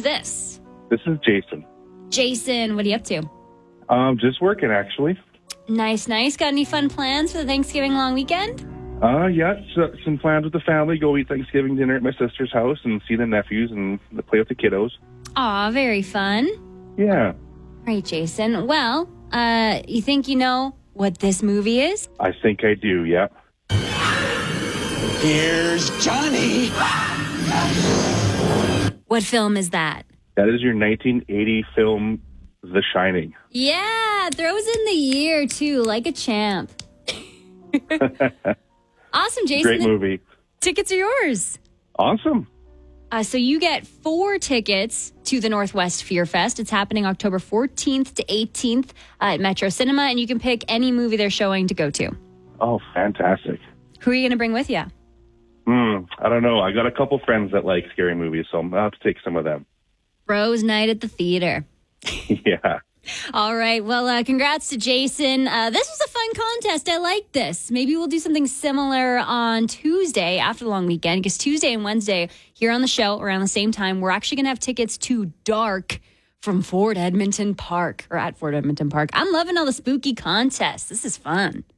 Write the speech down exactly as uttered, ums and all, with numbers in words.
this? This is Jason. Jason, what are you up to? Um, just working, actually. Nice, nice. Got any fun plans for the Thanksgiving long weekend? Uh, yeah, so, some plans with the family. Go eat Thanksgiving dinner at my sister's house and see the nephews and play with the kiddos. Aw, very fun. Yeah. Right, Jason. Well, uh, you think you know what this movie is? I think I do, yeah. Here's Johnny. What film is that? That is your nineteen eighty film, The Shining. Yeah, throws in the year, too, like a champ. Awesome, Jason. Great movie. Tickets are yours. Awesome. Uh, so you get four tickets to the Northwest Fear Fest. It's happening October fourteenth to eighteenth uh, at Metro Cinema, and you can pick any movie they're showing to go to. Oh, fantastic. Who are you going to bring with you? Hmm, I don't know. I got a couple friends that like scary movies, so I'll have to take some of them. Bros Night at the Theater. Yeah. All right. Well, uh, congrats to Jason. Uh, this was a fun contest. I like this. Maybe we'll do something similar on Tuesday after the long weekend, because Tuesday and Wednesday here on the show around the same time, we're actually going to have tickets to Dark from Fort Edmonton Park or at Fort Edmonton Park. I'm loving all the spooky contests. This is fun.